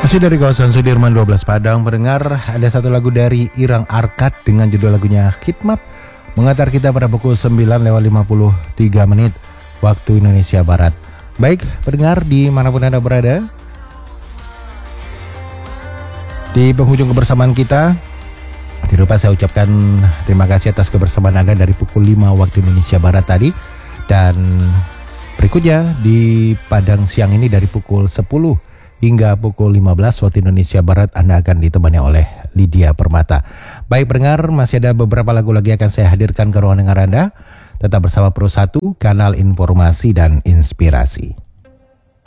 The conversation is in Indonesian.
Masih dari kawasan Sudirman 12 Padang, pendengar, ada satu lagu dari Irang Arkad dengan judul lagunya Khidmat, mengantar kita pada pukul 9:53 waktu Indonesia Barat. Baik, pendengar dimanapun Anda berada, di penghujung kebersamaan kita, tidak lupa saya ucapkan terima kasih atas kebersamaan Anda dari pukul 5 waktu Indonesia Barat tadi. Dan berikutnya di Padang siang ini dari pukul 10 hingga pukul 15 waktu Indonesia Barat Anda akan ditemani oleh Lydia Permata. Baik pendengar, masih ada beberapa lagu lagi akan saya hadirkan ke ruang dengar Anda. Tetap bersama Pro 1, kanal informasi dan inspirasi.